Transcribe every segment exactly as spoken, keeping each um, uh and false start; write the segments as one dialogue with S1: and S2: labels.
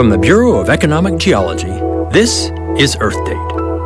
S1: From the Bureau of Economic Geology, this is Earth Date.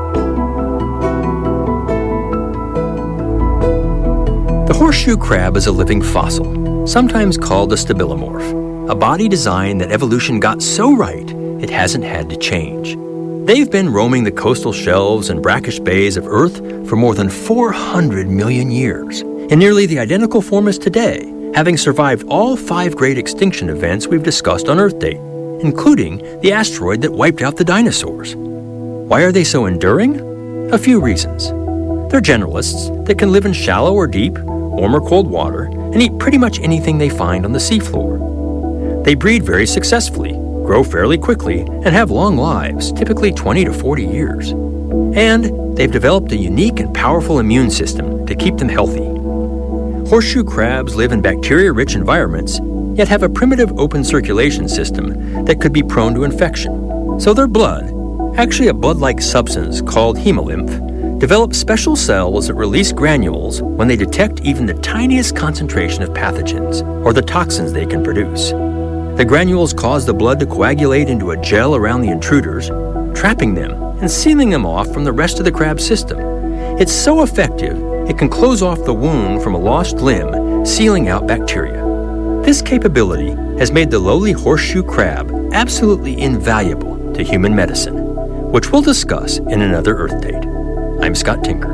S1: The horseshoe crab is a living fossil, sometimes called a stabilomorph, a body design that evolution got so right it hasn't had to change. They've been roaming the coastal shelves and brackish bays of Earth for more than four hundred million years, in nearly the identical form as today, having survived all five great extinction events we've discussed on Earth Date, including the asteroid that wiped out the dinosaurs. Why are they so enduring? A few reasons. They're generalists that can live in shallow or deep, warm or cold water, and eat pretty much anything they find on the seafloor. They breed very successfully, grow fairly quickly, and have long lives, typically twenty to forty years. And they've developed a unique and powerful immune system to keep them healthy. Horseshoe crabs live in bacteria-rich environments, yet have a primitive open circulation system that could be prone to infection. So their blood, actually a blood-like substance called hemolymph, develops special cells that release granules when they detect even the tiniest concentration of pathogens or the toxins they can produce. The granules cause the blood to coagulate into a gel around the intruders, trapping them and sealing them off from the rest of the crab system. It's so effective, it can close off the wound from a lost limb, sealing out bacteria. This capability has made the lowly horseshoe crab absolutely invaluable to human medicine, which we'll discuss in another Earth Date. I'm Scott Tinker.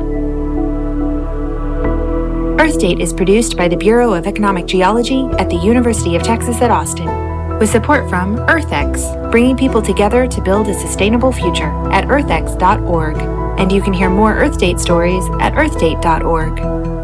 S2: Earth Date is produced by the Bureau of Economic Geology at the University of Texas at Austin, with support from EarthX, bringing people together to build a sustainable future at earth x dot org. And you can hear more Earth Date stories at earth date dot org.